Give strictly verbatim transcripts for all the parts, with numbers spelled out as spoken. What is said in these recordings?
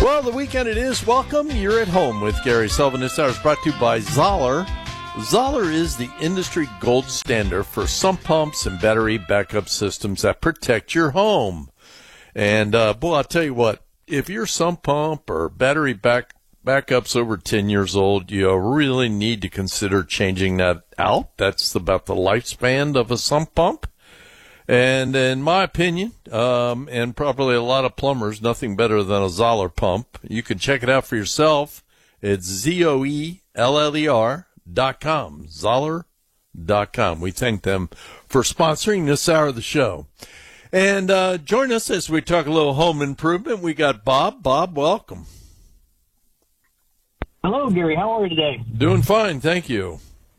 Well, the weekend it is. Welcome. You're at home with Gary Sullivan. This hour is brought to you by Zoller. Zoller is the industry gold standard for sump pumps and battery backup systems that protect your home. And, uh, boy, I'll tell you what, if your sump pump or battery back backup's over ten years old, you really need to consider changing that out. That's about the lifespan of a sump pump. And in my opinion, um, and probably a lot of plumbers, nothing better than a Zoller pump. You can check it out for yourself. It's Z O E L L E R dot com, Zoller dot com. We thank them for sponsoring this hour of the show. And uh, join us as we talk a little home improvement. We got Bob. Bob, welcome. Hello, Gary. How are you today? Doing fine, thank you.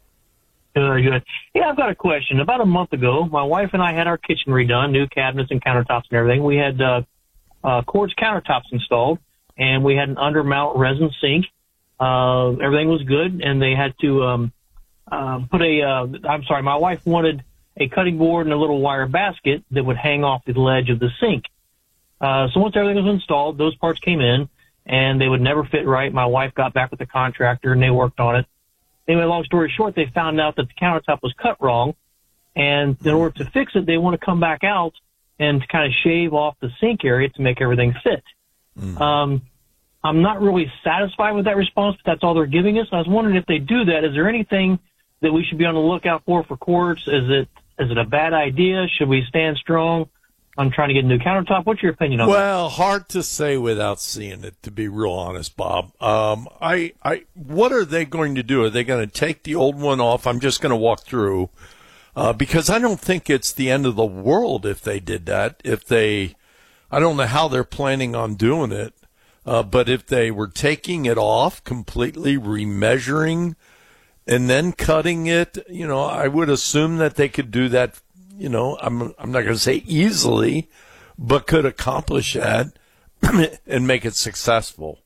Very good. Yeah, I've got a question. About a month ago, my wife and I had our kitchen redone, new cabinets and countertops and everything. We had uh, uh, quartz countertops installed, and we had an undermount resin sink. Uh, everything was good, and they had to um, uh, put a, uh, I'm sorry, my wife wanted a cutting board and a little wire basket that would hang off the ledge of the sink. Uh, so once everything was installed, those parts came in, and they would never fit right. My wife got back with the contractor, and they worked on it. Anyway, long story short, they found out that the countertop was cut wrong, and in order to fix it, they want to come back out and to kind of shave off the sink area to make everything fit. Mm. Um, I'm not really satisfied with that response, but that's all they're giving us. I was wondering if they do that, is there anything that we should be on the lookout for for quartz? Is it is it a bad idea? Should we stand strong on trying to get a new countertop? What's your opinion on well, that? Well, hard to say without seeing it, to be real honest, Bob. Um, I, I, what are they going to do? Are they going to take the old one off? I'm just going to walk through, uh, because I don't think it's the end of the world if they did that. If they, I don't know how they're planning on doing it, uh, but if they were taking it off completely, remeasuring, and then cutting it, you know, I would assume that they could do that. You know, I'm I'm not going to say easily, but could accomplish that and make it successful.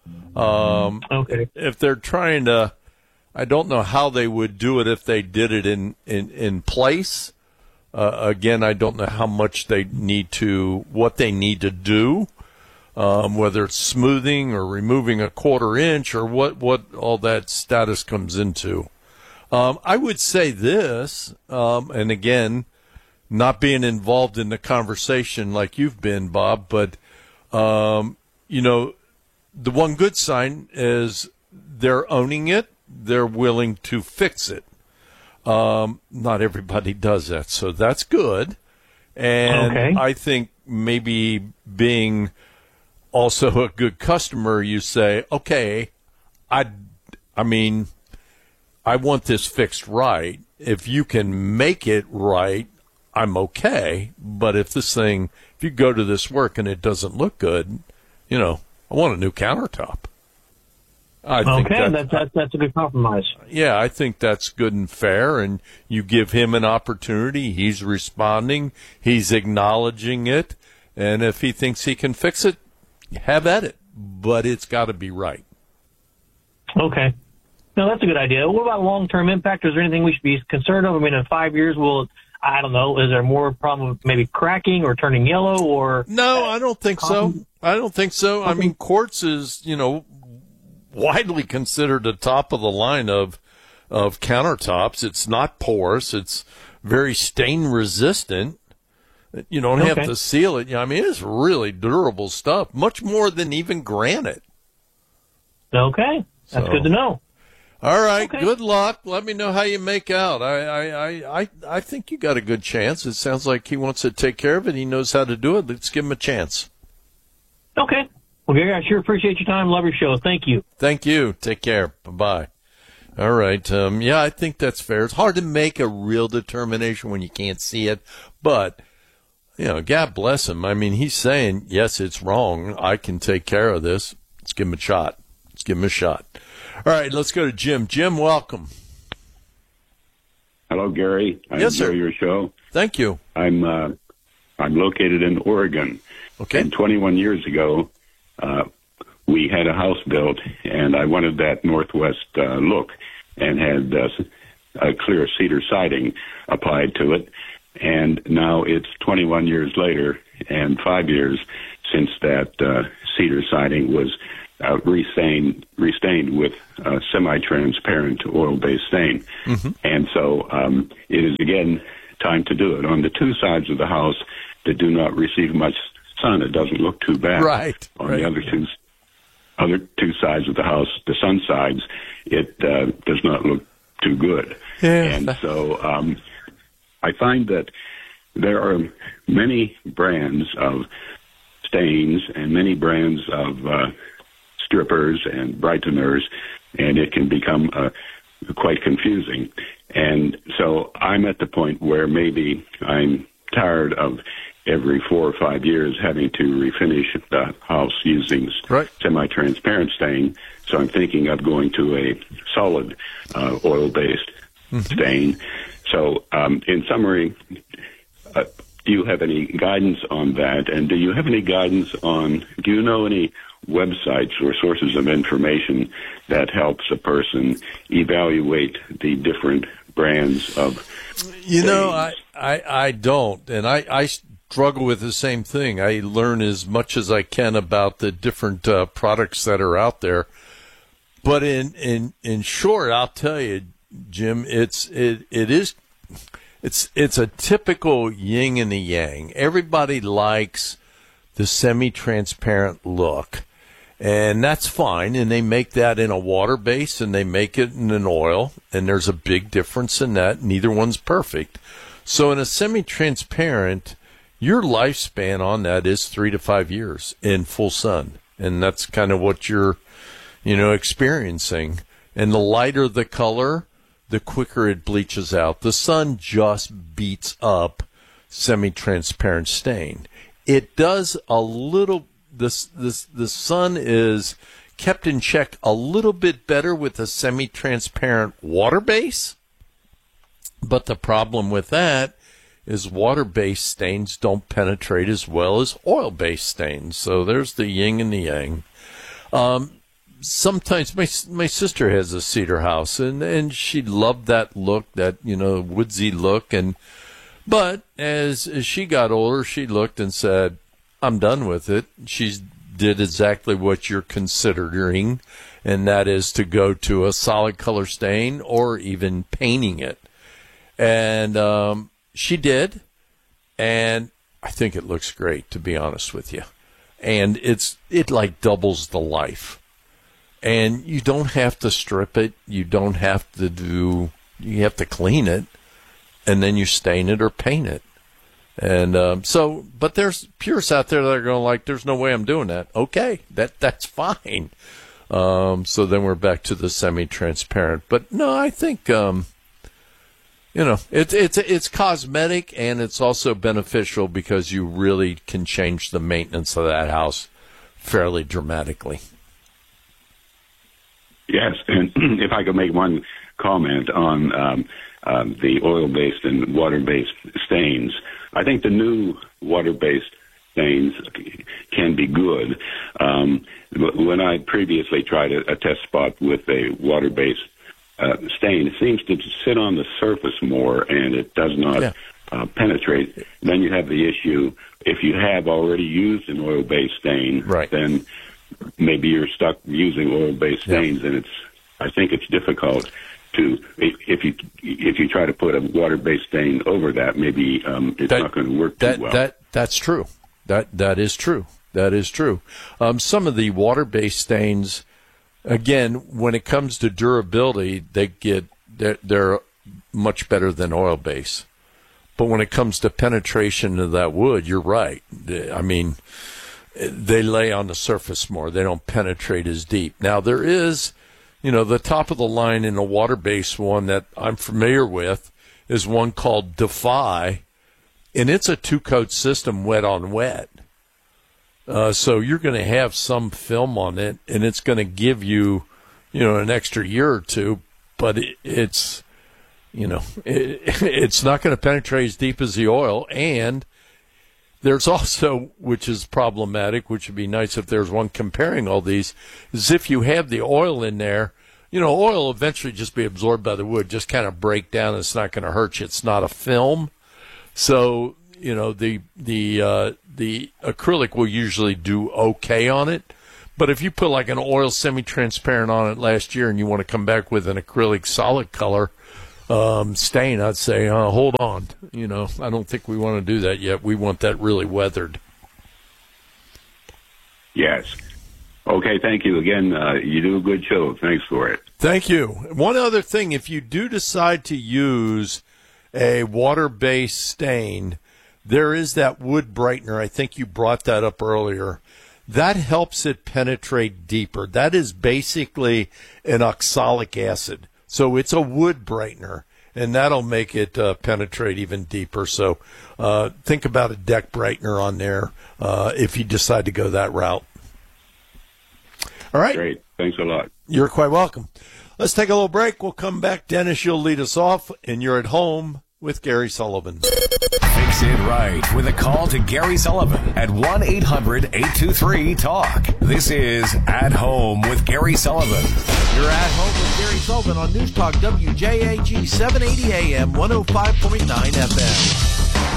Um, okay. If they're trying to, I don't know how they would do it if they did it in, in, in place. Uh, again, I don't know how much they need to, what they need to do, um, whether it's smoothing or removing a quarter inch or what, what all that status comes into. Um, I would say this, um, and again, not being involved in the conversation like you've been, Bob, but, um, you know, the one good sign is they're owning it. They're willing to fix it. Um, not everybody does that, so that's good. And okay. I think maybe being also a good customer, you say, okay, I, I mean, I want this fixed right. If you can make it right, I'm okay. But if this thing, if you go to this work and it doesn't look good, you know, I want a new countertop. I okay, think that, that's, that's, that's a good compromise. Yeah, I think that's good and fair. And you give him an opportunity. He's responding. He's acknowledging it. And if he thinks he can fix it, have at it. But it's got to be right. Okay. No, that's a good idea. What about long-term impact? Is there anything we should be concerned of? I mean, in five years, will it, I don't know, is there more problem with maybe cracking or turning yellow or? No, I don't think so. I don't think so. I mean, quartz is, you know, widely considered the top of the line of, of countertops. It's not porous. It's very stain resistant. You don't have okay. to seal it. I mean, it's really durable stuff, much more than even granite. Okay. That's So. good to know. All right, okay. Good luck. Let me know how you make out. I, I, I, I, I think you got a good chance. It sounds like he wants to take care of it. He knows how to do it. Let's give him a chance. Okay. Well, Gary, I sure appreciate your time. Love your show. Thank you. Thank you. Take care. Bye-bye. All right. Um, yeah, I think that's fair. It's hard to make a real determination when you can't see it, but, you know, God bless him. I mean, he's saying, yes, it's wrong. I can take care of this. Let's give him a shot. Let's give him a shot. All right, let's go to Jim. Jim, welcome. Hello, Gary. I yes, enjoy sir. your show. Thank you. I'm uh, I'm located in Oregon. Okay. And twenty-one years ago, uh, we had a house built, and I wanted that northwest uh, look, and had uh, a clear cedar siding applied to it. And now it's twenty-one years later, and five years since that uh, cedar siding was uh, restained, restained with uh, semi-transparent oil-based stain. Mm-hmm. And so um, it is, again, time to do it. On the two sides of the house that do not receive much sun, it doesn't look too bad. Right. On right. the other two other two sides of the house, the sun sides, it uh, does not look too good. Yeah. And so um, I find that there are many brands of stains and many brands of uh, strippers and brighteners, and it can become uh, quite confusing. And so I'm at the point where maybe I'm tired of every four or five years having to refinish the house using right. semi-transparent stain. So I'm thinking of going to a solid uh, oil-based mm-hmm. stain. So um, in summary, uh, do you have any guidance on that? And do you have any guidance on, do you know any websites or sources of information that helps a person evaluate the different brands of You stains? know, I, I, I don't. And I, I struggle with the same thing. I learn as much as I can about the different uh, products that are out there. But in, in, in short, I'll tell you, Jim, it's it it is it's it's a typical yin and the yang. Everybody likes the semi-transparent look, and that's fine. And they make that in a water base, and they make it in an oil, and there's a big difference in that. Neither one's perfect. So in a semi-transparent, your lifespan on that is three to five years in full sun, and that's kind of what you're, you know, experiencing. And the lighter the color, the quicker it bleaches out. The sun just beats up semi-transparent stain. It does a little. This this the sun is kept in check a little bit better with a semi-transparent water base, but the problem with that is water-based stains don't penetrate as well as oil-based stains. So there's the yin and the yang. Um, sometimes my my sister has a cedar house, and, and she loved that look, that, you know, woodsy look. And but as, as she got older, she looked and said, I'm done with it. She did exactly what you're considering, and that is to go to a solid color stain or even painting it. And um she did, and I think it looks great, to be honest with you. And it's it like doubles the life. And you don't have to strip it. You don't have to do, you have to clean it, and then you stain it or paint it. And um, so, but there's purists out there that are going like, there's no way I'm doing that. Okay, that that's fine. Um, so then we're back to the semi-transparent. But no, I think... Um, You know, it's it's it's cosmetic, and it's also beneficial because you really can change the maintenance of that house fairly dramatically. Yes, and if I could make one comment on um, um, the oil-based and water-based stains, I think the new water-based stains can be good. Um, when I previously tried a, a test spot with a water-based Uh, stain, it seems to sit on the surface more, and it does not yeah. uh, penetrate. Then you have the issue, if you have already used an oil-based stain, right. then maybe you're stuck using oil-based stains, yeah. and it's, I think it's difficult to, if you if you try to put a water-based stain over that, maybe um, it's that, not going to work that, too well. That, that's true. That That is true. That is true. Um, some of the water-based stains, again, when it comes to durability, they get they're, they're much better than oil base. But when it comes to penetration of that wood, you're right. I mean, they lay on the surface more. They don't penetrate as deep. Now, there is, you know, the top of the line in a water-based one that I'm familiar with is one called Defy, and it's a two-coat system, wet on wet. Uh, so you're going to have some film on it, and it's going to give you, you know, an extra year or two. But it, it's, you know, it, it's not going to penetrate as deep as the oil. And there's also, which is problematic, which would be nice if there's one comparing all these, is if you have the oil in there, you know, oil will eventually just be absorbed by the wood, just kind of break down. And it's not going to hurt you. It's not a film. So you know, the the uh, the acrylic will usually do okay on it. But if you put like an oil semi-transparent on it last year and you want to come back with an acrylic solid color um, stain, I'd say, uh, hold on. You know, I don't think we want to do that yet. We want that really weathered. Yes. Okay, thank you again. Uh, you do a good show. Thanks for it. Thank you. One other thing, if you do decide to use a water-based stain, there is that wood brightener. I think you brought that up earlier. That helps it penetrate deeper. That is basically an oxalic acid. So it's a wood brightener, and that'll make it uh, penetrate even deeper. So uh, think about a deck brightener on there uh, if you decide to go that route. All right. Great. Thanks a lot. You're quite welcome. Let's take a little break. We'll come back. Dennis, you'll lead us off, and you're at home with Gary Sullivan. Fix it right with a call to Gary Sullivan at one eight hundred eight two three talk. This is At Home with Gary Sullivan. You're at home with Gary Sullivan on News Talk W J A G seven eighty A M, one oh five point nine F M.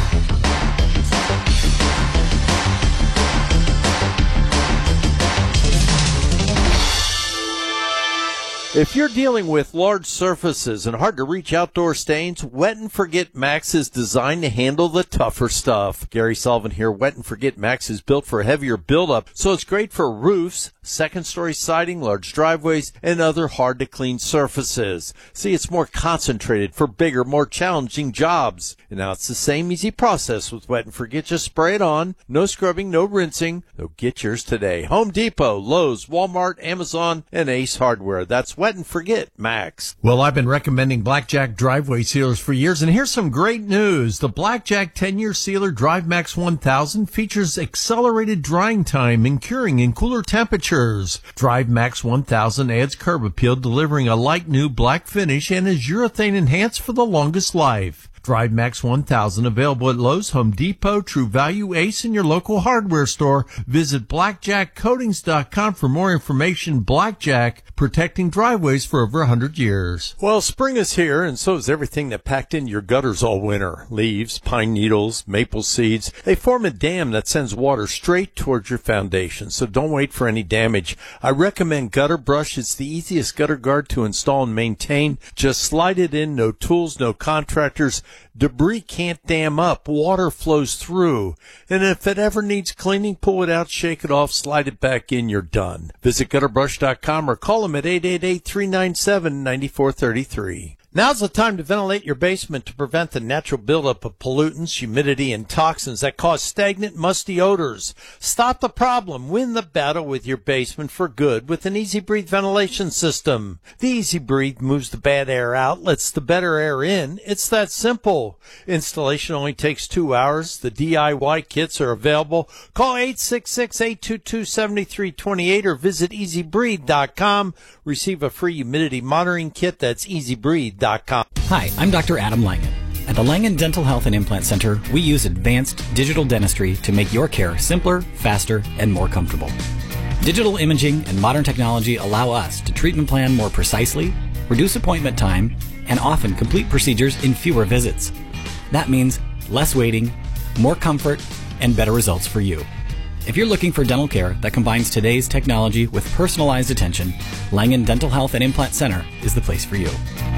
If you're dealing with large surfaces and hard-to-reach outdoor stains, Wet and Forget Max is designed to handle the tougher stuff. Gary Sullivan here. Wet and Forget Max is built for heavier buildup, so it's great for roofs, second-story siding, large driveways, and other hard-to-clean surfaces. See, it's more concentrated for bigger, more challenging jobs. And now it's the same easy process with Wet and Forget. Just spray it on. No scrubbing, no rinsing. So get yours today. Home Depot, Lowe's, Walmart, Amazon, and Ace Hardware. That's Wet and Forget Max. Well, I've been recommending Blackjack driveway sealers for years, and here's some great news. The Blackjack ten-year sealer Drive Max one thousand features accelerated drying time and curing in cooler temperatures. Drive Max one thousand adds curb appeal, delivering a light new black finish, and is urethane enhanced for the longest life. Drive Max one thousand available at Lowe's, Home Depot, True Value, Ace, and your local hardware store. Visit blackjack coatings dot com for more information. Blackjack, protecting driveways for over one hundred years. Well, spring is here, and so is everything that packed into your gutters all winter. Leaves, pine needles, maple seeds. They form a dam that sends water straight towards your foundation, so don't wait for any damage. I recommend Gutter Brush. It's the easiest gutter guard to install and maintain. Just slide it in, no tools, no contractors. Debris can't dam up. Water flows through. And if it ever needs cleaning, pull it out, shake it off, slide it back in, you're done. Visit gutter brush dot com or call them at eight eight eight, three nine seven, nine four three three. Now's the time to ventilate your basement to prevent the natural buildup of pollutants, humidity, and toxins that cause stagnant, musty odors. Stop the problem. Win the battle with your basement for good with an Easy Breathe ventilation system. The Easy Breathe moves the bad air out, lets the better air in. It's that simple. Installation only takes two hours. The D I Y kits are available. Call eight six six, eight two two, seven three two eight or visit easy breathe dot com. Receive a free humidity monitoring kit. That's easy breathe dot com. Hi, I'm Doctor Adam Langen. At the Langen Dental Health and Implant Center, we use advanced digital dentistry to make your care simpler, faster, and more comfortable. Digital imaging and modern technology allow us to treatment plan more precisely, reduce appointment time, and often complete procedures in fewer visits. That means less waiting, more comfort, and better results for you. If you're looking for dental care that combines today's technology with personalized attention, Langen Dental Health and Implant Center is the place for you.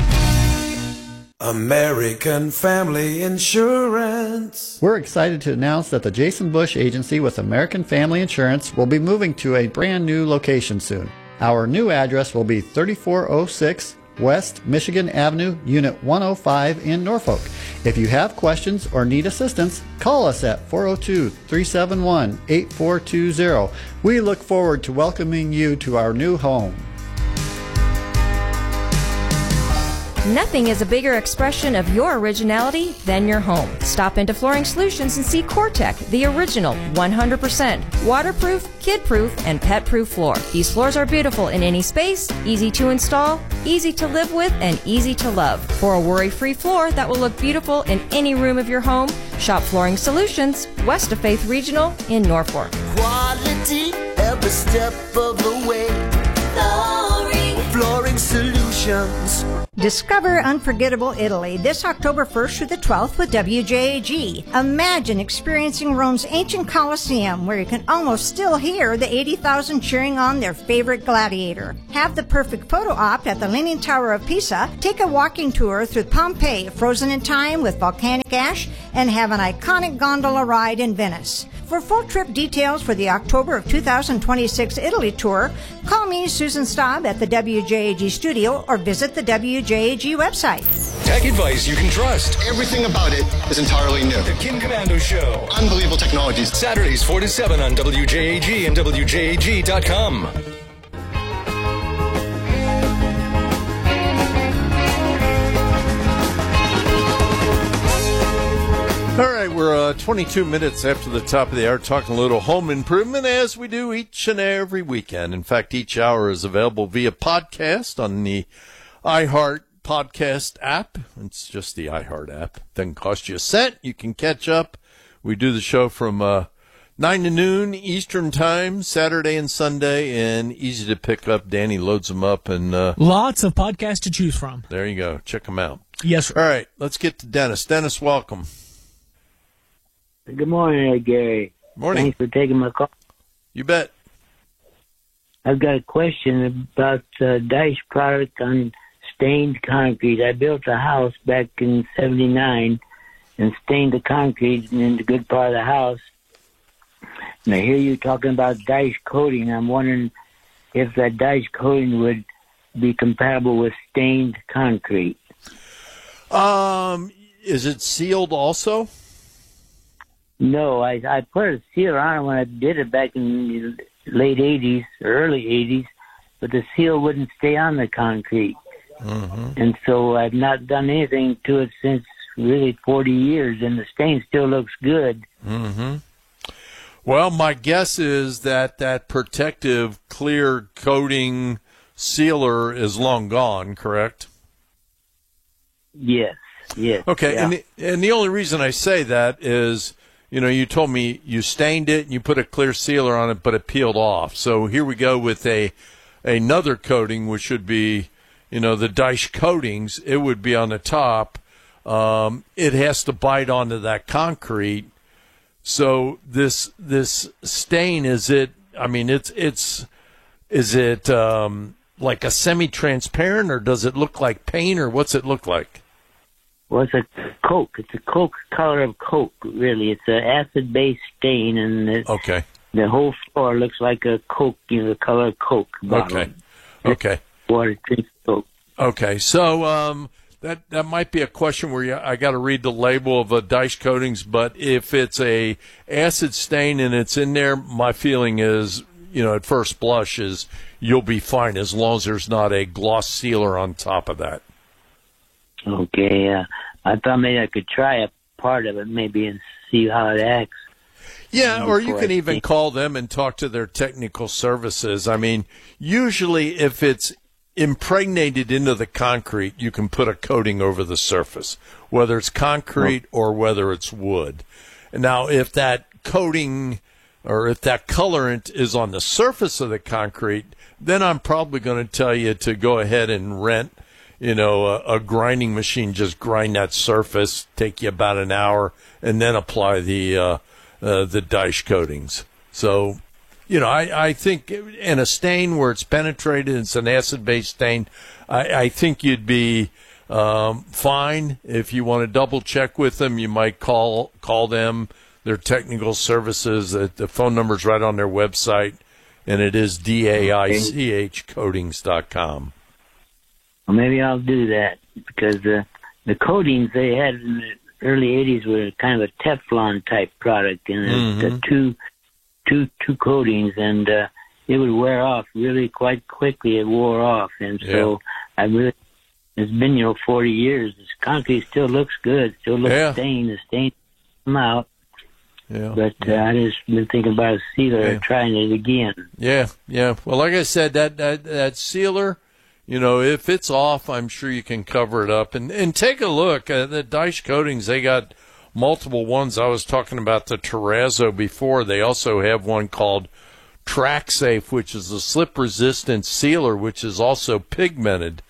American Family Insurance. We're excited to announce that the Jason Bush Agency with American Family Insurance will be moving to a brand new location soon. Our new address will be thirty-four oh six West Michigan Avenue, Unit one oh five in Norfolk. If you have questions or need assistance, call us at four oh two, three seven one, eight four two zero. We look forward to welcoming you to our new home. Nothing is a bigger expression of your originality than your home. Stop into Flooring Solutions and see CoreTech, the original one hundred percent waterproof, kid-proof, and pet-proof floor. These floors are beautiful in any space, easy to install, easy to live with, and easy to love. For a worry-free floor that will look beautiful in any room of your home, shop Flooring Solutions, west of Faith Regional in Norfolk. Quality every step of the way. Flooring. Flooring Solutions. Discover unforgettable Italy this October first through the twelfth with W J A G. Imagine experiencing Rome's ancient Colosseum, where you can almost still hear the eighty thousand cheering on their favorite gladiator. Have the perfect photo op at the Leaning Tower of Pisa, take a walking tour through Pompeii, frozen in time with volcanic ash, and have an iconic gondola ride in Venice. For full trip details for the October of two thousand twenty-six Italy tour, call me, Susan Staub, at the W J A G studio or visit the W J A G website. Tech advice you can trust. Everything about it is entirely new. The Kim Komando Show. Unbelievable technologies. Saturdays four to seven on W J A G and W J A G dot com. All right, we're uh, twenty-two minutes after the top of the hour, talking a little home improvement as we do each and every weekend. In fact, each hour is available via podcast on the iHeart Podcast app. It's just the iHeart app. Doesn't cost you a cent. You can catch up. We do the show from uh, nine to noon Eastern time, Saturday and Sunday, and easy to pick up. Danny loads them up. and uh, Lots of podcasts to choose from. There you go. Check them out. Yes, sir. All right, let's get to Dennis. Dennis, welcome. Good morning, Gary. Morning. Thanks for taking my call. You bet. I've got a question about uh, Dyche product on stained concrete. I built a house back in seventy-nine and stained the concrete in the good part of the house. And I hear you talking about Dyche coating. I'm wondering if that Dyche coating would be compatible with stained concrete. Um, is it sealed also? No, I I put a seal on it when I did it back in the late eighties, early eighties, but the seal wouldn't stay on the concrete. Mm-hmm. And so I've not done anything to it since really forty years, and the stain still looks good. Mm-hmm. Well, my guess is that that protective clear coating sealer is long gone, correct? Yes, yes. Okay, yeah. and the, and the only reason I say that is, you know, you told me you stained it and you put a clear sealer on it, but it peeled off. So here we go with a another coating, which should be, you know, the Dyche coatings. It would be on the top. Um, it has to bite onto that concrete. So this this stain, is it? I mean, it's it's is it um, like a semi-transparent, or does it look like paint, or what's it look like? Well, it's a Coke. It's a Coke color of Coke, really. It's an acid-based stain, and it, okay. the whole floor looks like a Coke, you know, the color of Coke bottle. Okay. Okay. Water drinks Coke. Okay. So um, that that might be a question where you, I got to read the label of a Dyche coatings, but if it's a acid stain and it's in there, my feeling is, you know, at first blush is you'll be fine as long as there's not a gloss sealer on top of that. Okay, uh, I thought maybe I could try a part of it maybe and see how it acts. Yeah, or you can even call them and talk to their technical services. I mean, usually if it's impregnated into the concrete, you can put a coating over the surface, whether it's concrete or whether it's wood. Now, if that coating or if that colorant is on the surface of the concrete, then I'm probably going to tell you to go ahead and rent, you know, a, a grinding machine, just grind that surface, take you about an hour, and then apply the uh, uh, the Dyche coatings. So, you know, I, I think in a stain where it's penetrated, it's an acid-based stain, I, I think you'd be um, fine. If you want to double-check with them, you might call call them, their technical services. The phone number's right on their website, and it is D A I C H coatings dot com. Well, maybe I'll do that, because the the coatings they had in the early eighties were kind of a Teflon type product, and mm-hmm. the two two two coatings, and uh, it would wear off really quite quickly. It wore off, and so yeah. I really it's been you know forty years. This concrete still looks good, still looks yeah. stained. The stain come out. Yeah, but yeah. Uh, I just been thinking about a sealer, yeah. trying it again. Yeah, yeah. Well, like I said, that that that sealer. You know, if it's off, I'm sure you can cover it up. And, and take a look at the Dyche coatings. They got multiple ones. I was talking about the Terrazzo before. They also have one called TrackSafe, which is a slip-resistant sealer, which is also pigmented.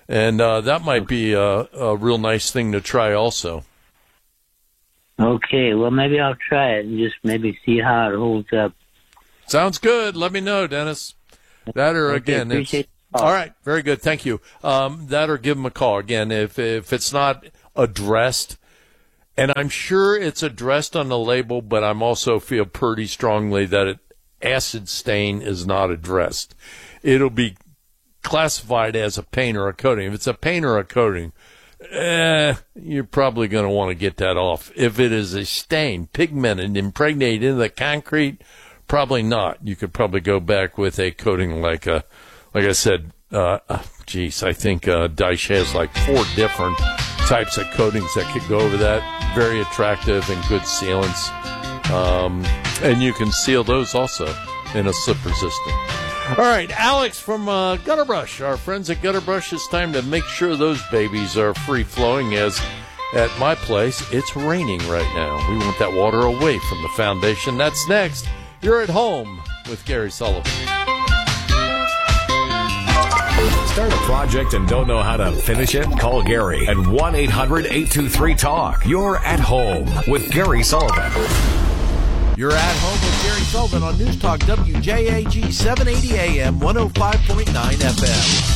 And uh, that might be a, a real nice thing to try also. Okay, well, maybe I'll try it and just maybe see how it holds up. Sounds good. Let me know, Dennis. That or, okay, again, it's, all right, very good. Thank you. Um, that or give them a call. Again, if if it's not addressed, and I'm sure it's addressed on the label, but I'm also feel pretty strongly that it, acid stain is not addressed. It'll be classified as a paint or a coating. If it's a paint or a coating, eh, you're probably going to want to get that off. If it is a stain, pigmented, impregnated into the concrete, probably not. You could probably go back with a coating like a, like I said, uh, geez, I think uh, Daesh has like four different types of coatings that could go over that. Very attractive and good sealants. Um, and you can seal those also in a slip resistant. All right, Alex from uh, Gutter Brush, our friends at Gutter Brush, it's time to make sure those babies are free-flowing, as at my place, it's raining right now. We want that water away from the foundation. That's next. You're at home with Gary Sullivan. Start a project and don't know how to finish it? Call Gary at one eight hundred eight two three talk. You're at home with Gary Sullivan. You're at home with Gary Sullivan on News Talk W J A G seven eighty A M, one oh five point nine F M.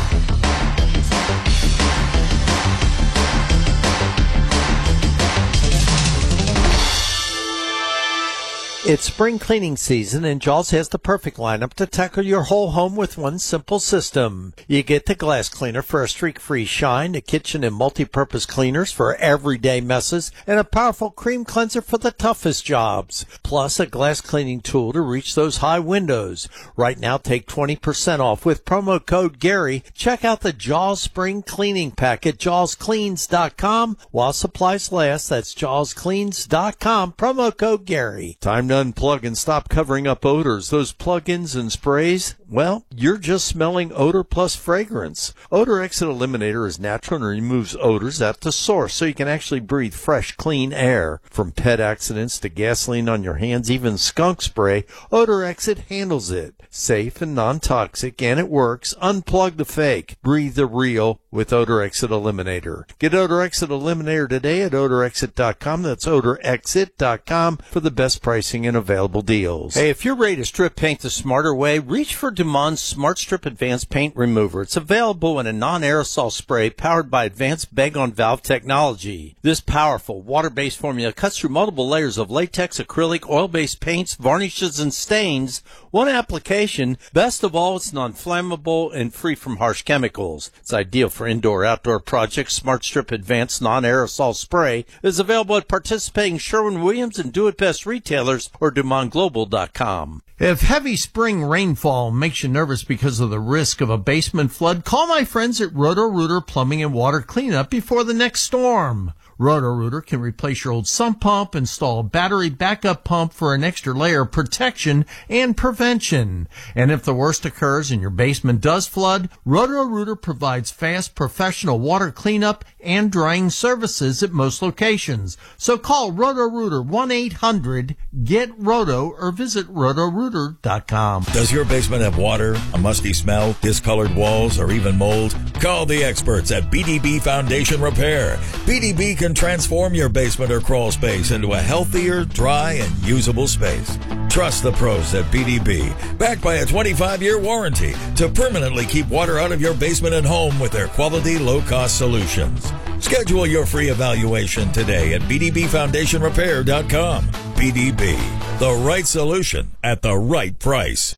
It's spring cleaning season, and Jaws has the perfect lineup to tackle your whole home with one simple system. You get the glass cleaner for a streak-free shine, the kitchen and multi-purpose cleaners for everyday messes, and a powerful cream cleanser for the toughest jobs. Plus, a glass cleaning tool to reach those high windows. Right now, take twenty percent off with promo code Gary. Check out the Jaws Spring Cleaning Pack at jaws cleans dot com. While supplies last, that's jaws cleans dot com. Promo code Gary. Time to unplug and stop covering up odors. Those plug-ins and sprays, well, you're just smelling odor plus fragrance. Odor Exit Eliminator is natural and removes odors at the source, so you can actually breathe fresh, clean air. From pet accidents to gasoline on your hands, even skunk spray, Odor Exit handles it. Safe and non-toxic, and it works. Unplug the fake. Breathe the real with Odor Exit Eliminator. Get Odor Exit Eliminator today at odor exit dot com. That's odor exit dot com for the best pricing and available deals. Hey, if you're ready to strip paint the smarter way, reach for Dumond's Smart Strip Advanced Paint Remover. It's available in a non-aerosol spray powered by advanced bag-on-valve technology. This powerful water-based formula cuts through multiple layers of latex, acrylic, oil-based paints, varnishes, and stains. One application. Best of all, it's non-flammable and free from harsh chemicals. It's ideal for indoor-outdoor projects. Smart Strip Advanced Non-Aerosol Spray is available at participating Sherwin-Williams and Do It Best retailers or Dumont Global dot com. If heavy spring rainfall makes you nervous because of the risk of a basement flood, call my friends at Roto-Rooter Plumbing and Water Cleanup before the next storm. Roto-Rooter can replace your old sump pump, install a battery backup pump for an extra layer of protection and prevention. And if the worst occurs and your basement does flood, Roto-Rooter provides fast professional water cleanup and drying services at most locations. So call Roto-Rooter one eight hundred get roto or visit roto rooter dot com. Does your basement have water, a musty smell, discolored walls, or even mold? Call the experts at B D B Foundation Repair. B D B can transform your basement or crawl space into a healthier, dry, and usable space. Trust the pros at B D B, backed by a twenty-five year warranty to permanently keep water out of your basement and home with their quality, low-cost solutions. Schedule your free evaluation today at b d b foundation repair dot com. B D B, the right solution at the right price.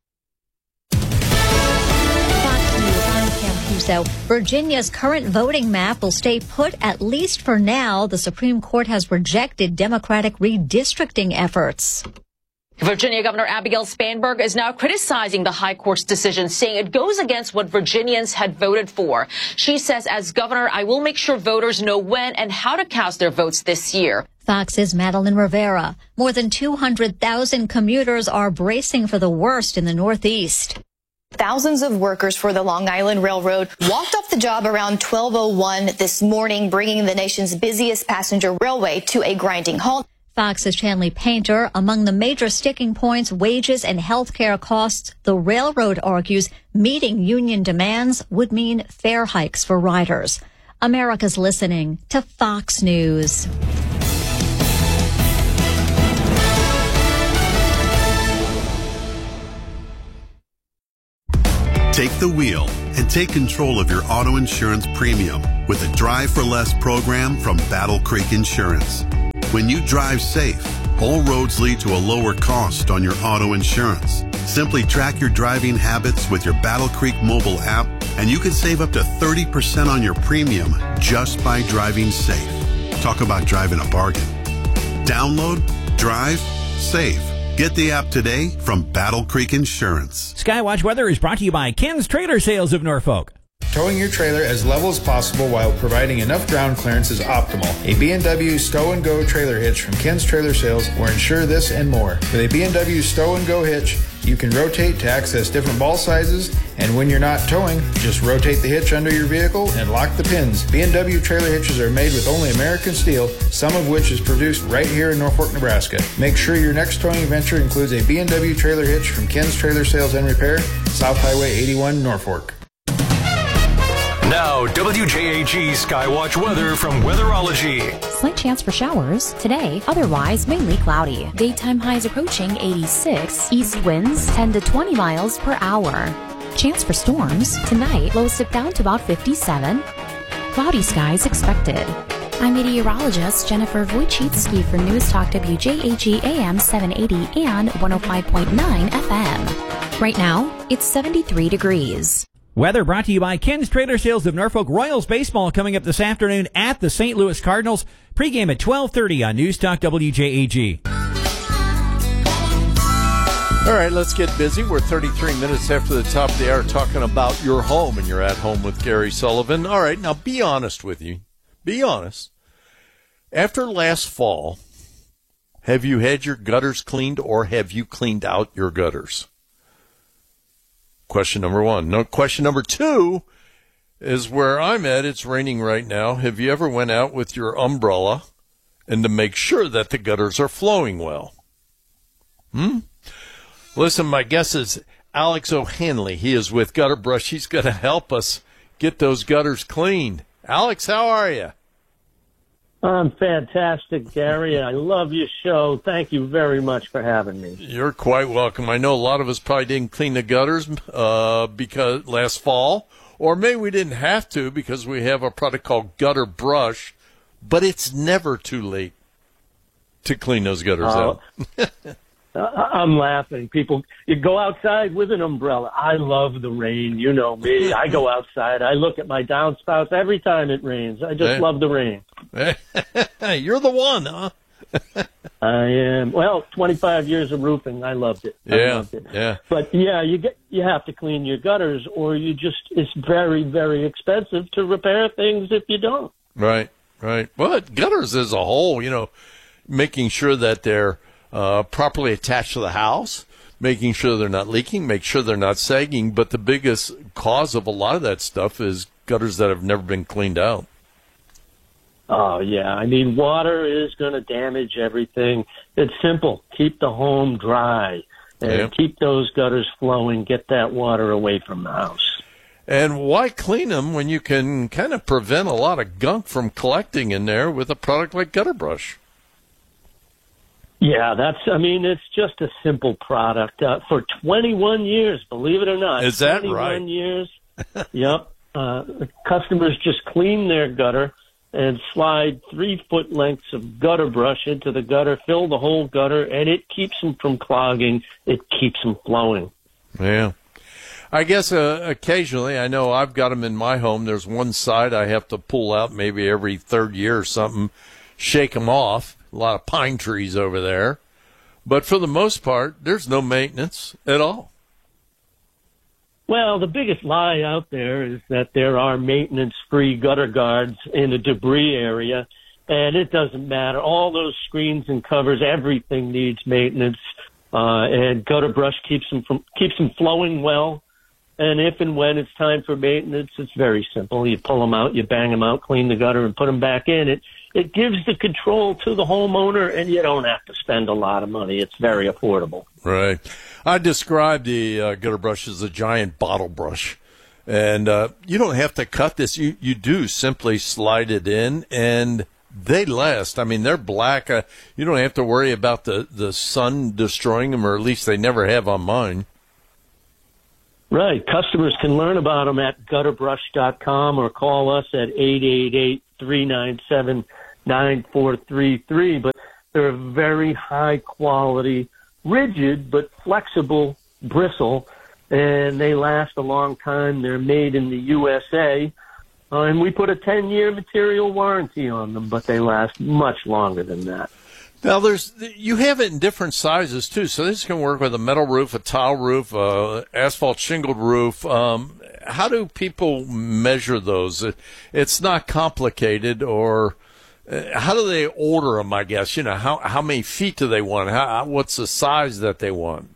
So Virginia's current voting map will stay put, at least for now. The Supreme Court has rejected Democratic redistricting efforts. Virginia Governor Abigail Spanberg is now criticizing the High Court's decision, saying it goes against what Virginians had voted for. She says, as governor, I will make sure voters know when and how to cast their votes this year. Fox's Madeline Rivera. More than two hundred thousand commuters are bracing for the worst in the Northeast. Thousands of workers for the Long Island Railroad walked off the job around twelve oh one this morning, bringing the nation's busiest passenger railway to a grinding halt. Fox's Chanley Painter, among the major sticking points, wages and health care costs. The railroad argues meeting union demands would mean fare hikes for riders. America's listening to Fox News. Take the wheel and take control of your auto insurance premium with a Drive for Less program from Battle Creek Insurance. When you drive safe, all roads lead to a lower cost on your auto insurance. Simply track your driving habits with your Battle Creek mobile app, and you can save up to thirty percent on your premium just by driving safe. Talk about driving a bargain. Download, drive, save. Get the app today from Battle Creek Insurance. Skywatch Weather is brought to you by Ken's Trailer Sales of Norfolk. Towing your trailer as level as possible while providing enough ground clearance is optimal. A B and W Stow and Go trailer hitch from Ken's Trailer Sales will ensure this and more. With a B and W Stow and Go hitch, you can rotate to access different ball sizes, and when you're not towing, just rotate the hitch under your vehicle and lock the pins. B and W trailer hitches are made with only American steel, some of which is produced right here in Norfolk, Nebraska. Make sure your next towing venture includes a B and W trailer hitch from Ken's Trailer Sales and Repair, South Highway eighty-one, Norfolk. Now, W J A G Skywatch weather from Weatherology. Slight chance for showers today, otherwise mainly cloudy. Daytime highs approaching eighty-six. East winds ten to twenty miles per hour. Chance for storms tonight, lows dip down to about fifty-seven. Cloudy skies expected. I'm meteorologist Jennifer Wojcicki for News Talk W J A G A M seven eighty and one oh five point nine F M. Right now, it's seventy-three degrees. Weather brought to you by Ken's Trailer Sales of Norfolk. Royals baseball coming up this afternoon at the Saint Louis Cardinals. Pregame at twelve thirty on News Talk W J A G. All right, let's get busy. We're thirty-three minutes after the top of the hour talking about your home, and you're at home with Gary Sullivan. All right, now be honest with you. Be honest. After last fall, have you had your gutters cleaned or have you cleaned out your gutters? Question number one. No, question number two is where I'm at. It's raining right now. Have you ever went out with your umbrella and to make sure that the gutters are flowing well? Hmm? Listen, my guess is Alex O'Hanley. He is with Gutter Brush. He's going to help us get those gutters cleaned. Alex, how are you? I'm fantastic, Gary. I love your show. Thank you very much for having me. You're quite welcome. I know a lot of us probably didn't clean the gutters uh, because last fall, or maybe we didn't have to because we have a product called Gutter Brush, but it's never too late to clean those gutters uh, out. I'm laughing. People, you go outside with an umbrella. I love the rain. You know me. I go outside. I look at my downspouts every time it rains. I just hey. love the rain. You're the one, huh? I am. Well, twenty-five years of roofing. I loved it. I yeah, loved it. yeah. But yeah, you get you have to clean your gutters, or you just it's very very expensive to repair things if you don't. Right, right. Well, gutters as a whole, you know, making sure that they're uh, properly attached to the house, making sure they're not leaking, make sure they're not sagging. But the biggest cause of a lot of that stuff is gutters that have never been cleaned out. Oh, yeah. I mean, water is going to damage everything. It's simple. Keep the home dry and yeah. keep those gutters flowing. Get that water away from the house. And why clean them when you can kind of prevent a lot of gunk from collecting in there with a product like Gutter Brush? Yeah, that's, I mean, it's just a simple product. Uh, for twenty-one years, believe it or not. Is that twenty-one right? years. Yep. Uh, customers just clean their gutter and slide three-foot lengths of gutter brush into the gutter, fill the whole gutter, and it keeps them from clogging. It keeps them flowing. Yeah. I guess uh, occasionally, I know I've got them in my home. There's one side I have to pull out maybe every third year or something, shake them off. A lot of pine trees over there. But for the most part, there's no maintenance at all. Well, the biggest lie out there is that there are maintenance-free gutter guards in the debris area, and it doesn't matter. All those screens and covers, everything needs maintenance, uh, and Gutter Brush keeps them from keeps them flowing well. And if and when it's time for maintenance, it's very simple. You pull them out, you bang them out, clean the gutter, and put them back in. It it gives the control to the homeowner, and you don't have to spend a lot of money. It's very affordable. Right. I described the uh, gutter brush as a giant bottle brush. And uh, you don't have to cut this. You you do simply slide it in, and they last. I mean, they're black. Uh, you don't have to worry about the, the sun destroying them, or at least they never have on mine. Right. Customers can learn about them at gutter brush dot com or call us at eight eight eight, three nine seven, nine four three three. But they're a very high quality, rigid but flexible bristle, and they last a long time. They're made in the U S A, uh, and we put a ten-year material warranty on them, but they last much longer than that. Now, there's you have it in different sizes, too, so this can work with a metal roof, a tile roof, uh, asphalt shingled roof. Um, how do people measure those? It, it's not complicated, or uh, how do they order them, I guess? You know, how, how many feet do they want? How, what's the size that they want?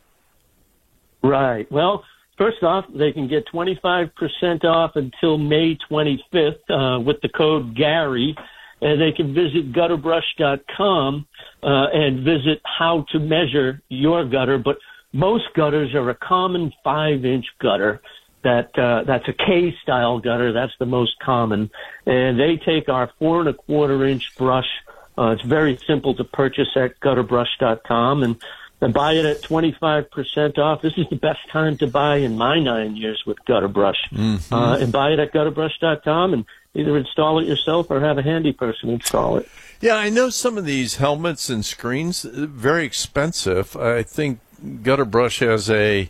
Right. Well, first off, they can get twenty-five percent off until May twenty-fifth uh, with the code Gary, and they can visit gutter brush dot com uh, and visit how to measure your gutter. But most gutters are a common five-inch gutter. That uh, that's a K-style gutter. That's the most common, and they take our four and a quarter inch brush. Uh, it's very simple to purchase at gutter brush dot com, and and buy it at twenty-five percent off. This is the best time to buy in my nine years with Gutter Brush. Mm-hmm. Uh, and buy it at gutter brush dot com and either install it yourself or have a handy person install it. Yeah, I know some of these helmets and screens, very expensive. I think Gutter Brush has a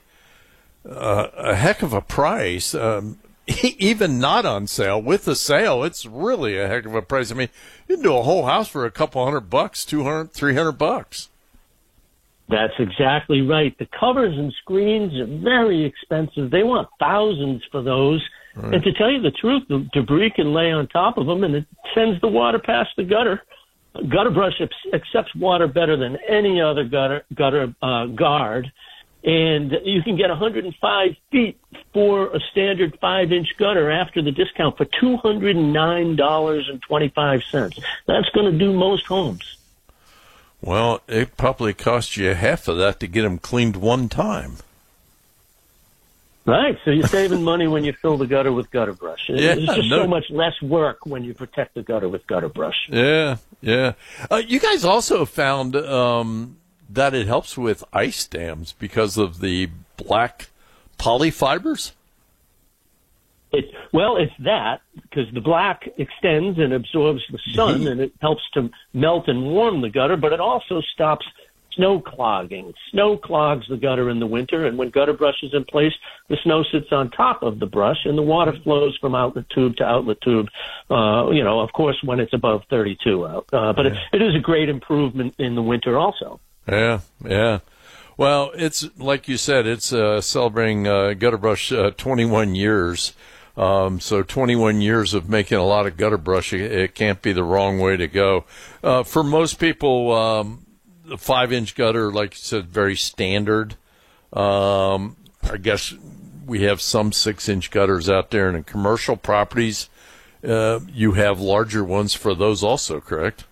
uh, a heck of a price. Um, even not on sale. With the sale, it's really a heck of a price. I mean, you can do a whole house for a couple hundred bucks, two hundred, three hundred bucks. That's exactly right. The covers and screens are very expensive. They want thousands for those. Right. And to tell you the truth, the debris can lay on top of them, and it sends the water past the gutter. Gutter Brush accepts water better than any other gutter gutter uh, guard, and you can get one hundred five feet for a standard five-inch gutter after the discount for two hundred nine dollars and twenty-five cents. That's going to do most homes. Well, it probably cost you half of that to get them cleaned one time. Right, so you're saving money when you fill the gutter with Gutter Brush. Yeah, It's just no. so much less work when you protect the gutter with Gutter Brush. Yeah, yeah. Uh, you guys also found um, that it helps with ice dams because of the black polyfibers? It, well, it's that, because the black extends and absorbs the sun, mm-hmm. and it helps to melt and warm the gutter, but it also stops snow clogging. Snow clogs the gutter in the winter, and when Gutter Brush is in place, the snow sits on top of the brush, and the water flows from outlet tube to outlet tube, uh, you know, of course, when it's above thirty-two out. Uh, but it, it is a great improvement in the winter also. Yeah, yeah. Well, it's, like you said, it's uh, celebrating uh, Gutter Brush uh, twenty-one years. Um, so twenty-one years of making a lot of gutter brush, it, it can't be the wrong way to go. Uh, for most people, um, the five-inch gutter, like you said, very standard. Um, I guess we have some six-inch gutters out there, and in commercial properties, uh, you have larger ones for those also, correct?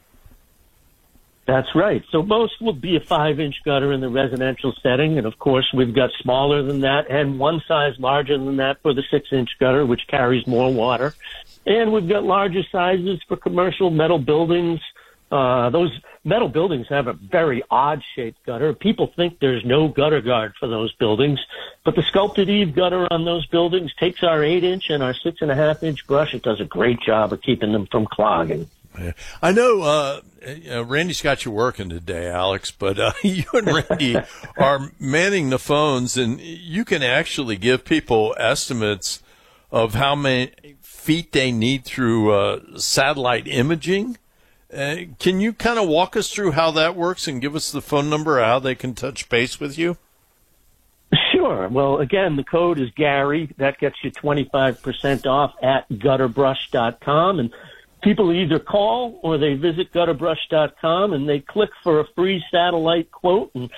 That's right. So most will be a five-inch gutter in the residential setting, and of course we've got smaller than that and one size larger than that for the six-inch gutter, which carries more water. And we've got larger sizes for commercial metal buildings. Uh, those metal buildings have a very odd-shaped gutter. People think there's no gutter guard for those buildings, but the sculpted eave gutter on those buildings takes our eight-inch and our six-and-a-half-inch brush. It does a great job of keeping them from clogging. Yeah. I know uh, uh, Randy's got you working today, Alex, but uh, you and Randy are manning the phones, and you can actually give people estimates of how many feet they need through uh, satellite imaging. Uh, can you kind of walk us through how that works and give us the phone number of how they can touch base with you? Sure. Well, again, the code is Gary. That gets you twenty-five percent off at gutter brush dot com, and people either call or they visit gutter brush dot com and they click for a free satellite quote, and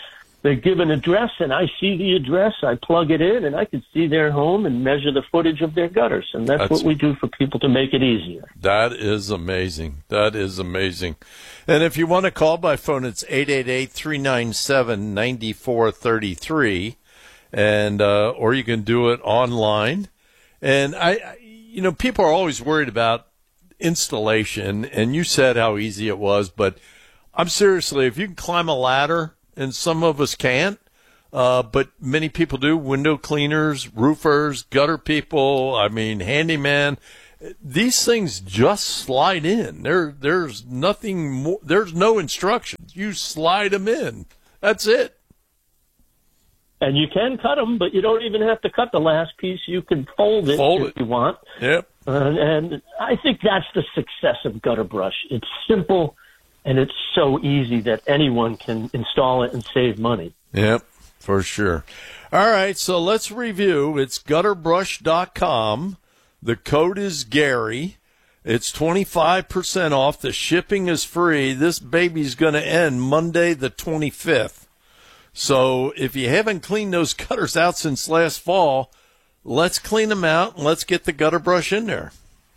they give an address, and I see the address. I plug it in, and I can see their home and measure the footage of their gutters. And that's, that's what we do for people to make it easier. That is amazing. That is amazing. And if you want to call by phone, it's eight eight eight, three nine seven, nine four three three, and uh, or you can do it online. And I, I, you know, people are always worried about installation, and you said how easy it was, but I'm seriously, if you can climb a ladder, and some of us can't, uh, but many people do, window cleaners, roofers, gutter people, I mean, handyman, these things just slide in. There, there's nothing more, there's no instructions. You slide them in. That's it. And you can cut them, but you don't even have to cut the last piece. You can fold it fold if it. you want. Yep. Uh, and I think that's the success of Gutter Brush. It's simple, and it's so easy that anyone can install it and save money. Yep, for sure. All right, so let's review. It's gutter brush dot com. The code is Gary. It's twenty-five percent off. The shipping is free. This baby's going to end Monday the twenty-fifth. So if you haven't cleaned those gutters out since last fall, let's clean them out and let's get the gutter brush in there.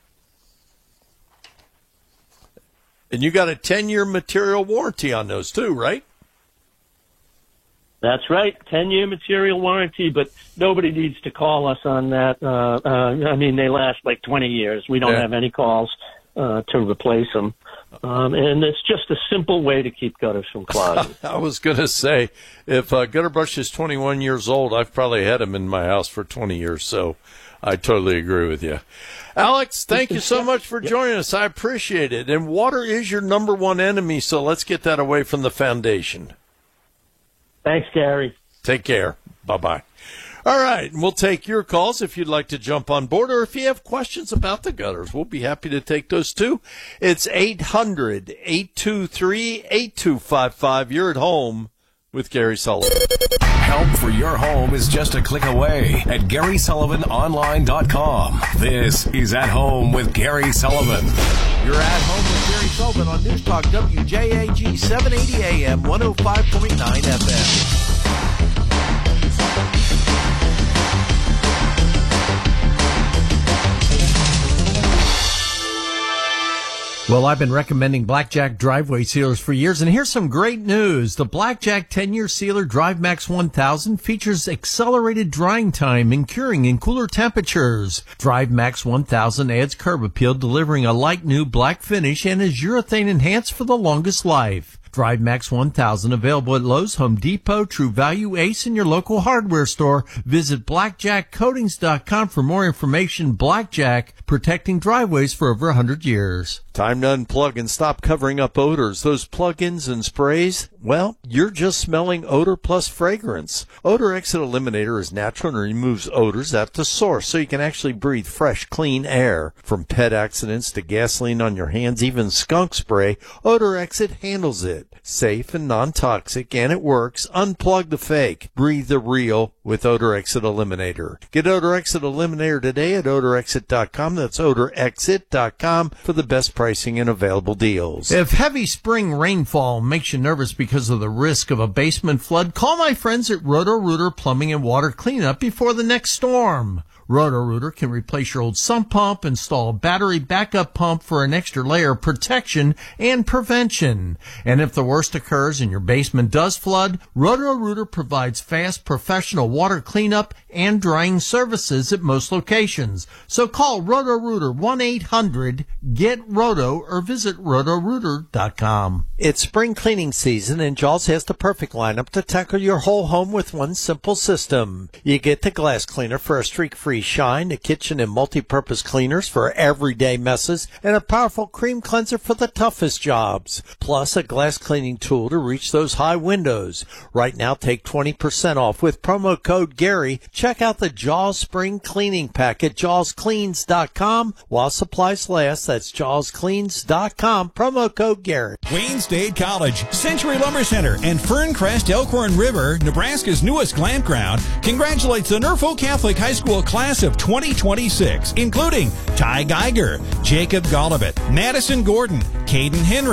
And you got a ten-year material warranty on those too, right? That's right, ten-year material warranty, but nobody needs to call us on that. Uh, uh, I mean, they last like twenty years. We don't yeah. have any calls uh, to replace them. Um, and it's just a simple way to keep gutters from clogging. I was going to say, if uh, Gutter Brush is twenty-one years old, I've probably had them in my house for twenty years, so I totally agree with you. Alex, thank you so much for joining us. I appreciate it. And water is your number one enemy, so let's get that away from the foundation. Thanks, Gary. Take care. Bye-bye. All right, and we'll take your calls if you'd like to jump on board, or if you have questions about the gutters, we'll be happy to take those too. It's eight hundred, eight two three, eight two five five. You're at home with Gary Sullivan. Help for your home is just a click away at Gary Sullivan Online dot com. This is At Home with Gary Sullivan. You're at home with Gary Sullivan on News Talk W J A G seven eighty A M, one oh five point nine F M. Well, I've been recommending Blackjack driveway sealers for years, and here's some great news. The Blackjack ten-year sealer DriveMax one thousand features accelerated drying time and curing in cooler temperatures. DriveMax one thousand adds curb appeal, delivering a light new black finish, and is urethane enhanced for the longest life. DriveMax one thousand available at Lowe's, Home Depot, True Value, Ace, and your local hardware store. Visit blackjack coatings dot com for more information. Blackjack, protecting driveways for over one hundred years. Time to unplug and stop covering up odors. Those plug-ins and sprays, well, you're just smelling odor plus fragrance. Odor Exit Eliminator is natural and removes odors at the source, so you can actually breathe fresh, clean air. From pet accidents to gasoline on your hands, even skunk spray, Odor Exit handles it. Safe and non-toxic, and it works. Unplug the fake. Breathe the real with Odor Exit Eliminator. Get Odor Exit Eliminator today at odor exit dot com. That's odor exit dot com for the best pricing and available deals. If heavy spring rainfall makes you nervous because of the risk of a basement flood, call my friends at Roto-Rooter Plumbing and Water Cleanup before the next storm. Roto-Rooter can replace your old sump pump, install a battery backup pump for an extra layer of protection and prevention. And if the worst occurs and your basement does flood, Roto-Rooter provides fast professional water cleanup and drying services at most locations. So call Roto-Rooter one eight hundred get roto or visit roto rooter dot com. It's spring cleaning season, and Jaws has the perfect lineup to tackle your whole home with one simple system. You get the glass cleaner for a streak-free shine, the kitchen and multi-purpose cleaners for everyday messes, and a powerful cream cleanser for the toughest jobs. Plus a glass cleaning tool to reach those high windows. Right now, take twenty percent off with promo code Gary. Check out the Jaws Spring Cleaning Pack at jaws cleans dot com while supplies last. That's jaws cleans dot com. Promo code Gary. Wayne State College, Century Lumber Center, and Ferncrest Elkhorn River, Nebraska's newest campground, congratulates the Norfolk Catholic High School class of twenty twenty-six, including Ty Geiger, Jacob Gollivett, Madison Gordon, Caden Henricks,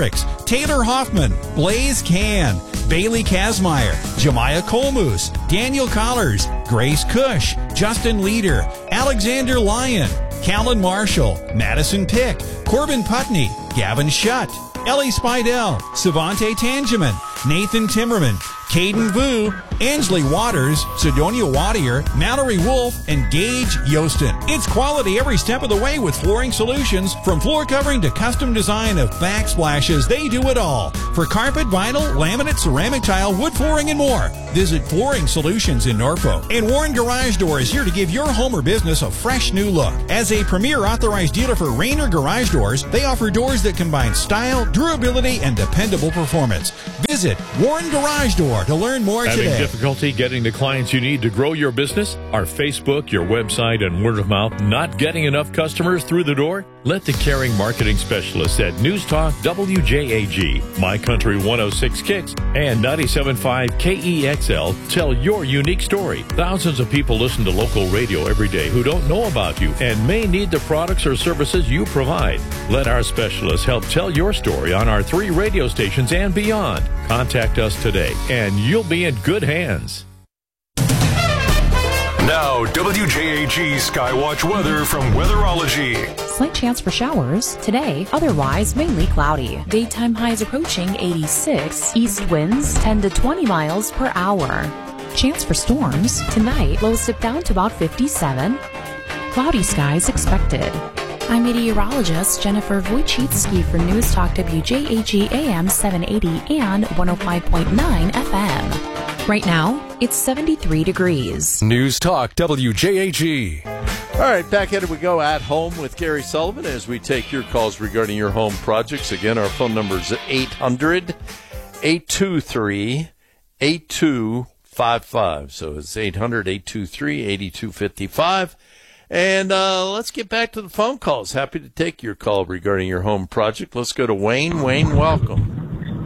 Taylor Hoffman, Blaze Can, Bailey Kazmaier, Jemiah Colmoose, Daniel Collars, Grace Cush, Justin Leader, Alexander Lyon, Callan Marshall, Madison Pick, Corbin Putney, Gavin Shutt, Ellie Spidell, Savante Tangeman, Nathan Timmerman, Caden Vu, Ansley Waters, Sidonia Wadier, Mallory Wolf, and Gage Yostin. It's quality every step of the way with Flooring Solutions. From floor covering to custom design of backsplashes, they do it all. For carpet, vinyl, laminate, ceramic tile, wood flooring, and more, visit Flooring Solutions in Norfolk. And Warren Garage Door is here to give your home or business a fresh new look. As a premier authorized dealer for Rainer Garage Doors, they offer doors that combine style, durability, and dependable performance. Visit Warren Garage Door to learn more Having today. difficulty getting the clients you need to grow your business? Are Facebook, your website, and word of mouth not getting enough customers through the door? Let the caring marketing specialists at News Talk W J A G, My Country one oh six Kicks, and ninety-seven point five K E X L tell your unique story. Thousands of people listen to local radio every day who don't know about you and may need the products or services you provide. Let our specialists help tell your story on our three radio stations and beyond. Contact us today, and you'll be in good hands. Now, W J A G Skywatch weather from Weatherology. Slight chance for showers today, otherwise mainly cloudy. Daytime highs approaching eighty-six. East winds ten to twenty miles per hour. Chance for storms tonight, lows dip down to about fifty-seven. Cloudy skies expected. I'm meteorologist Jennifer Wojcicki for News Talk W J A G A M seven eighty and one oh five point nine F M. Right now, it's seventy-three degrees. News Talk W J A G. All right, back at it we go at home with Gary Sullivan as we take your calls regarding your home projects. Again, our phone number is eight hundred, eight two three, eight two five five. So it's eight hundred, eight two three, eight two five five. And uh, let's get back to the phone calls. Happy to take your call regarding your home project. Let's go to Wayne. Wayne, welcome.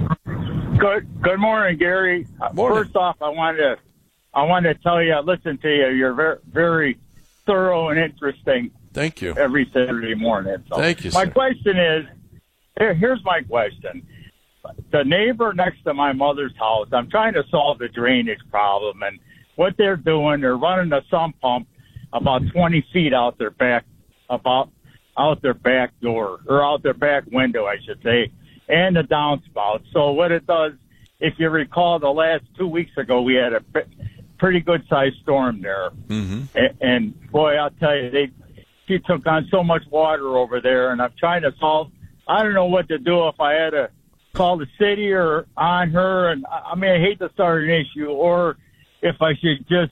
Good good morning, Gary. Morning. First off, I wanted to I wanted to tell you, I listen to you. You're very very thorough and interesting. Thank you. Every Saturday morning. So Thank you, My sir. question is, here, here's my question. The neighbor next to my mother's house, I'm trying to solve the drainage problem, and what they're doing, they're running a sump pump about twenty feet out their back, about out their back door, or out their back window, I should say, and the downspout. So what it does, if you recall, the last two weeks ago, we had a pretty good-sized storm there. Mm-hmm. And, and, boy, I'll tell you, they she took on so much water over there, and I'm trying to solve, I don't know what to do if I had to call the city or on her, and I mean, I hate to start an issue, or if I should just,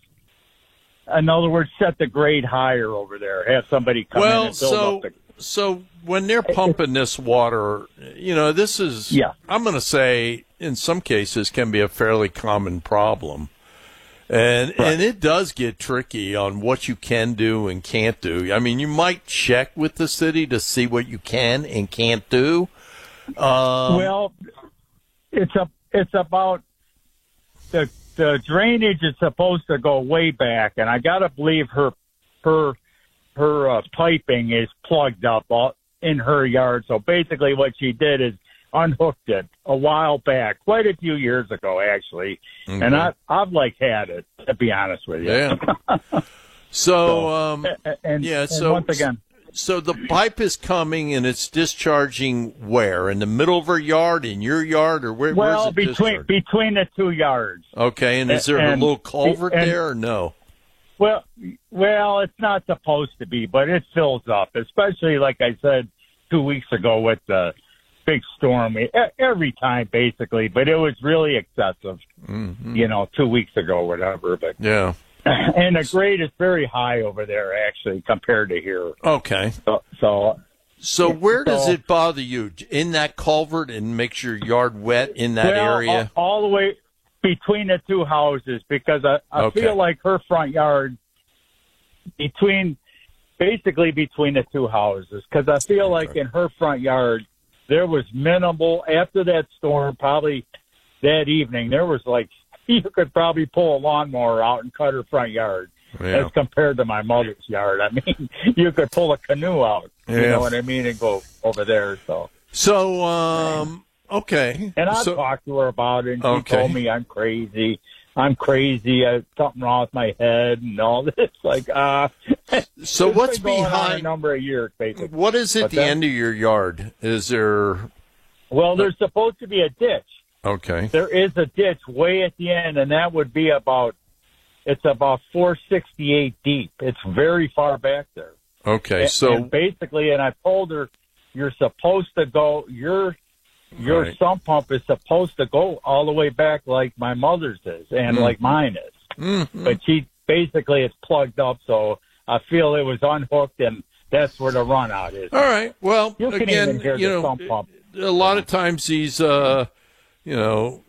in other words, set the grade higher over there, have somebody come well, in and build so, up the... So when they're pumping this water, you know, this is, yeah. I'm going to say, in some cases, can be a fairly common problem. And Right. and it does get tricky on what you can do and can't do. I mean, you might check with the city to see what you can and can't do. Um, well, it's a it's about the the drainage is supposed to go way back, and I gotta believe her her her uh, piping is plugged up all in her yard. So basically, what she did is unhooked it a while back, quite a few years ago, actually. Okay. And I I've like had it, to be honest with you. Yeah. So, So, um, and, yeah. and So once again. So the pipe is coming and it's discharging where? In the middle of her yard, in your yard, or where? Well, where's it between discharging? between the two yards. Okay, and is there And- a little culvert and- there or no? Well, well, it's not supposed to be, but it fills up, especially like I said two weeks ago with the big storm. E- Every time, basically, but it was really excessive. Mm-hmm. You know, two weeks ago, whatever. But yeah, and the grade is very high over there, actually, compared to here. Okay. So, so, So where does so- it bother you? In that culvert and makes your yard wet in that well, area? all, all the way between the two houses, because I, I Okay. feel like her front yard between, basically between the two houses, because I feel like in her front yard there was minimal after that storm. Probably that evening there was like you could probably pull a lawnmower out and cut her front yard. Yeah. As compared to my mother's yard, I mean, you could pull a canoe out. You Yeah. know what I mean, and go over there. So. So, um, Okay. And I so, talked to her about it, and she okay. told me I'm crazy. I'm crazy. I have something wrong with my head and all this. Like, uh, so what's been going on behind a number of years, basically. What is at What's the that? end of your yard? Is there? Well, there's supposed to be a ditch. Okay. There is a ditch way at the end, and that would be about. It's about four sixty-eight deep. It's very far back there. Okay, And- so and basically, and I told her, you're supposed to go. Your your Right. sump pump is supposed to go all the way back, like my mother's is, and Mm. like mine is. Mhm. But she basically it's plugged up, so I feel it was unhooked, and that's where the run out is. all right. Well, You can again, even hear you the know, sump pump. a lot of times these, uh, you know,